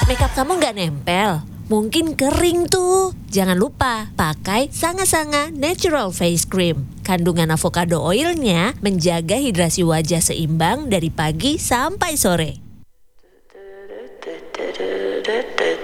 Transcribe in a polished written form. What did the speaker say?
Makeup kamu nggak nempel? Mungkin kering tuh. Jangan lupa pakai Sanga-Sanga Natural Face Cream. Kandungan avocado oilnya menjaga hidrasi wajah seimbang dari pagi sampai sore.